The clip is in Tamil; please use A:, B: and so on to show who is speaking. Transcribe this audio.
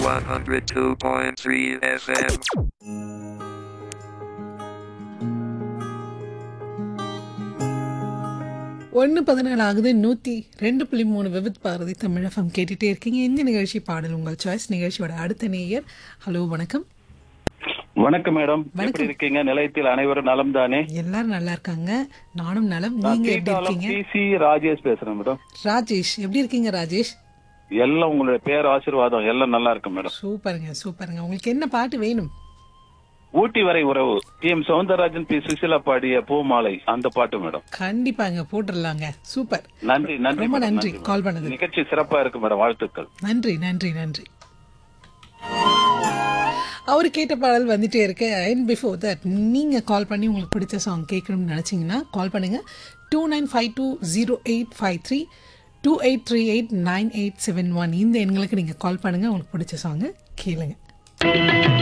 A: 102.3 FM.
B: 1:17 ஆகுது. 102.3 விவித் பாரதி தமிழ் எஃப்எம் கேட்டுகிட்டே இருக்கீங்க. இந்த நிகழ்ச்சி பாடல் உங்கள் சாய்ஸ். நிகழ்ச்சியோட அடுத்த நேயர். ஹலோ, வணக்கம்.
C: வணக்கம் மேடம், எப்படி இருக்கீங்க? நிலையத்தில் அனைவரும் நலம் தானே?
B: எல்லாரும் நல்லா இருக்காங்க. நானும் நலம். நீங்க எப்படி இருக்கீங்க?
C: பிசி ராஜேஷ் பேசுறேன் மேடம்.
B: ராஜேஷ், எப்படி இருக்கீங்க ராஜேஷ்?
C: எல்லாம் உங்களுடைய பேர் ஆசீர்வாதம், எல்லாம் நல்லா இருக்கு மேடம்.
B: சூப்பருங்க சூப்பருங்க. உங்களுக்கு என்ன பாட்டு வேணும்?
C: ஊட்டி வரை உறவு, டி.எம். சௌந்தரராஜன், பி. சுசிலா பாடிய பூமாலை, அந்த பாட்டு மேடம்.
B: கண்டிப்பாங்க, போட்டுடலாங்க. சூப்பர்.
C: நன்றி நன்றி
B: ரொம்ப
C: மேடம்,
B: நன்றி கால் பண்ணது.
C: நிகழ்ச்சி சிறப்பா இருக்கு மேடம், வாழ்த்துக்கள்.
B: நன்றி நன்றி நன்றி. அவர் கேட்ட பாடல் வந்துட்டே இருக்கு. அண்ட் பிஃபோர் தட் நீங்கள் கால் பண்ணி உங்களுக்கு பிடிச்ச சாங் கேட்கணும்னு நினச்சிங்கன்னா கால் பண்ணுங்கள். 29520853 28389871 இந்த எண்களுக்கு நீங்கள் கால் பண்ணுங்கள். உங்களுக்கு பிடிச்ச சாங்கை கேளுங்க.